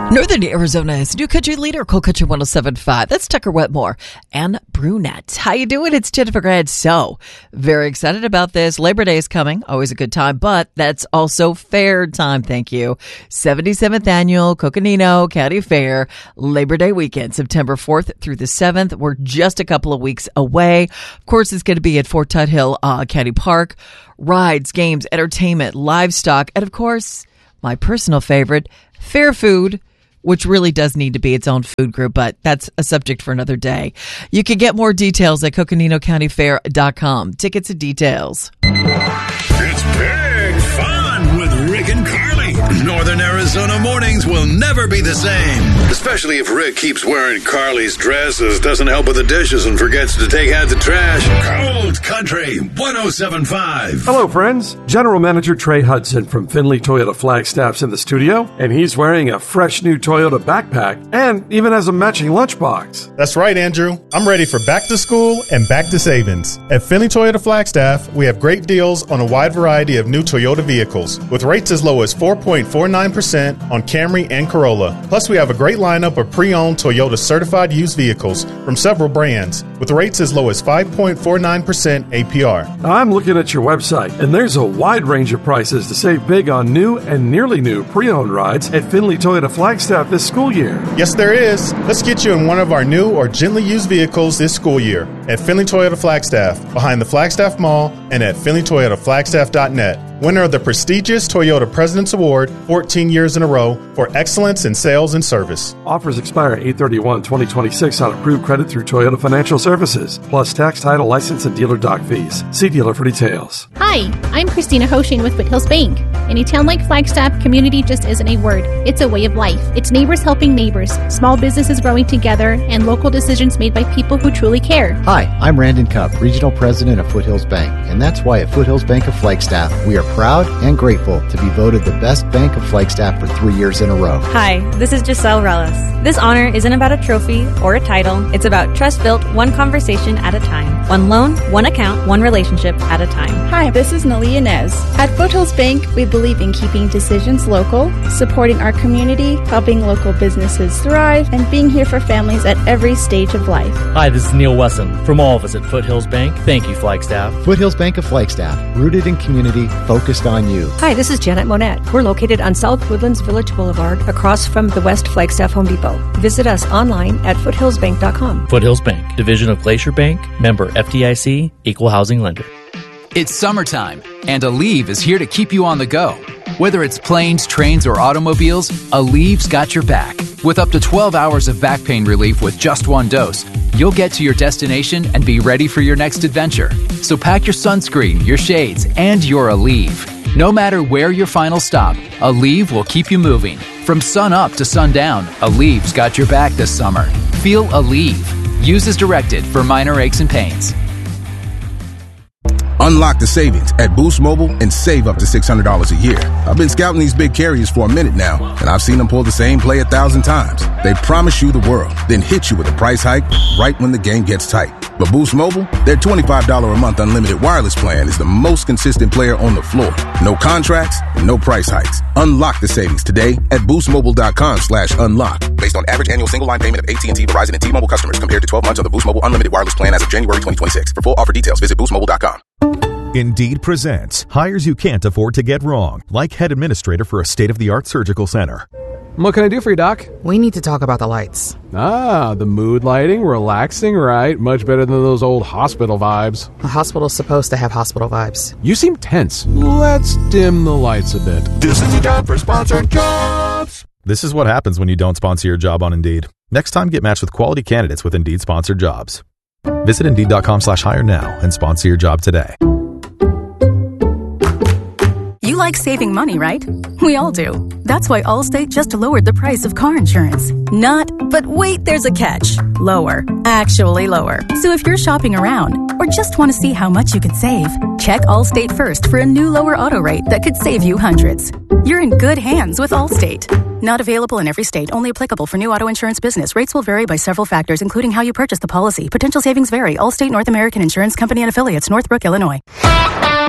Northern Arizona is New Country Leader, Cold Country 107.5. That's Tucker Wetmore and Brunette. How you doing? It's Jennifer Grad. So, very excited about this. Labor Day is coming. Always a good time, but that's also fair time, thank you. 77th Annual Coconino County Fair, Labor Day weekend, September 4th through the 7th. We're just a couple of weeks away. Of course, it's going to be at Fort Tuthill County Park. Rides, games, entertainment, livestock, and of course, my personal favorite, fair food, which really does need to be its own food group, but that's a subject for another day. You can get more details at CoconinoCountyFair.com. Tickets and details. It's big fun with Rick and Carly. Northern Arizona mornings will never be the same. Especially if Rick keeps wearing Carly's dresses, doesn't help with the dishes, and forgets to take out the trash. Cold Country 107.5. Hello, friends. General Manager Trey Hudson from Findlay Toyota Flagstaff's in the studio, and he's wearing a fresh new Toyota backpack and even has a matching lunchbox. That's right, Andrew. I'm ready for back to school and back to savings. At Findlay Toyota Flagstaff, we have great deals on a wide variety of new Toyota vehicles, with rates as low as 4.49% on Camry and Corolla. Plus, we have a great lineup of pre-owned Toyota certified used vehicles from several brands, with rates as low as 5.49% APR. Now, I'm looking at your website, and there's a wide range of prices to save big on new and nearly new pre-owned rides at Findlay Toyota Flagstaff this school year. Yes, there is. Let's get you in one of our new or gently used vehicles this school year at Findlay Toyota Flagstaff, behind the Flagstaff Mall, and at FindlayToyotaFlagstaff.net. Winner of the prestigious Toyota President's Award 14 years in a row for excellence in sales and service. Offers expire 8/31/2026 on approved credit through Toyota Financial Services, plus tax, title, license, and dealer dock fees. See dealer for details. Hi, I'm Christina Hoshin with Foothills Bank. In a town like Flagstaff, community just isn't a word. It's a way of life. It's neighbors helping neighbors, small businesses growing together, and local decisions made by people who truly care. Hi, I'm Randon Cupp, Regional President of Foothills Bank, and that's why at Foothills Bank of Flagstaff, we are proud and grateful to be voted the best bank of Flagstaff for 3 years in a row. Hi, this is Giselle Rellis. This honor isn't about a trophy or a title. It's about trust built one conversation at a time. One loan, one account, one relationship at a time. Hi, this is Nalia Inez. At Foothills Bank, we believe in keeping decisions local, supporting our community, helping local businesses thrive, and being here for families at every stage of life. Hi, this is Neil Wesson. From all of us at Foothills Bank, thank you, Flagstaff. Foothills Bank of Flagstaff, rooted in community, focused on you. Hi, this is Janet Monette. We're located on South Woodlands Village Boulevard, across from the West Flagstaff Home Depot. Visit us online at foothillsbank.com. Foothills Bank, division of Glacier Bank, member FDIC, equal housing lender. It's summertime, and Aleve is here to keep you on the go. Whether it's planes, trains, or automobiles, Aleve's got your back. With up to 12 hours of back pain relief with just one dose, you'll get to your destination and be ready for your next adventure. So pack your sunscreen, your shades, and your Aleve. No matter where your final stop, Aleve will keep you moving. From sun up to sundown, Aleve's got your back this summer. Feel Aleve. Use as directed for minor aches and pains. Unlock the savings at Boost Mobile and save up to $600 a year. I've been scouting these big carriers for a minute now, and I've seen them pull the same play 1,000 times. They promise you the world, then hit you with a price hike right when the game gets tight. But Boost Mobile, their $25 a month unlimited wireless plan is the most consistent player on the floor. No contracts and no price hikes. Unlock the savings today at boostmobile.com/unlock. Based on average annual single line payment of AT&T, Verizon, and T-Mobile customers compared to 12 months of the Boost Mobile unlimited wireless plan as of January 2026. For full offer details, visit boostmobile.com. Indeed presents hires you can't afford to get wrong, like head administrator for a state-of-the-art surgical center. What can I do for you, Doc? We need to talk about the lights. Ah, the mood lighting, relaxing, right? Much better than those old hospital vibes. A hospital's supposed to have hospital vibes. You seem tense. Let's dim the lights a bit. This is your job for sponsored jobs. This is what happens when you don't sponsor your job on Indeed. Next time, get matched with quality candidates with Indeed sponsored jobs. Visit Indeed.com/hire now and sponsor your job today. You like saving money, right? We all do. That's why Allstate just lowered the price of car insurance. Not, but wait, there's a catch. Lower. Actually lower. So if you're shopping around or just want to see how much you could save, check Allstate first for a new lower auto rate that could save you hundreds. You're in good hands with Allstate. Not available in every state. Only applicable for new auto insurance business. Rates will vary by several factors, including how you purchase the policy. Potential savings vary. Allstate North American Insurance Company and Affiliates, Northbrook, Illinois.